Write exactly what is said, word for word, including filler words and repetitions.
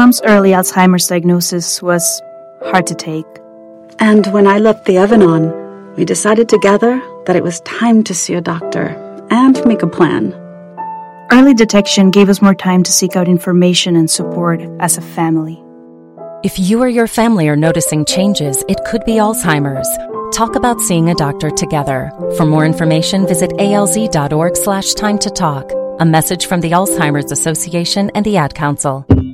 Mom's early Alzheimer's diagnosis was hard to take. And when I left the oven on, we decided together that it was time to see a doctor and make a plan. Early detection gave us more time to seek out information and support as a family. If you or your family are noticing changes, it could be Alzheimer's. Talk about seeing a doctor together. For more information, visit alz.org slash time to talk. A message from the Alzheimer's Association and the Ad Council.